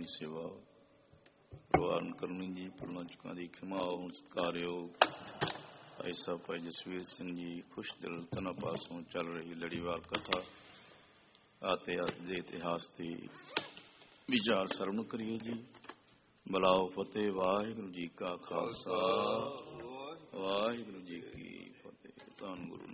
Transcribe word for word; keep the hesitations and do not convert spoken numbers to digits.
ਸੇਵਾ। ਪ੍ਰਵਾਨ ਕਰਨੀ ਜੀ ਭੁੱਲਾਂ ਚੁੱਕਾਂ ਦੀ ਖਿਮਾ ਹੋਣ। ਸਤਿਕਾਰਯੋਗ ਭਾਈ ਸਾਹਿਬ ਭਾਈ ਜਸਵੀਰ ਸਿੰਘ ਜੀ ਖੁਸ਼ ਦਿਲ ਤਨਾਂ ਪਾਸੋਂ ਚੱਲ ਰਹੀ ਲੜੀਵਾਰ ਕਥਾ ਅਤੇ ਅੱਜ ਦੇ ਇਤਿਹਾਸ ਦੀ ਵਿਚਾਰ ਸਰਵਣ ਕਰੀਏ ਜੀ। ਬਲਾਓ ਫਤਿਹ। ਵਾਹਿਗੁਰੂ ਜੀ ਕਾ ਖਾਲਸਾ ਵਾਹਿਗੁਰੂ ਜੀ ਕੀ ਫਤਿਹ। ਧੰਨ ਗੁਰੂ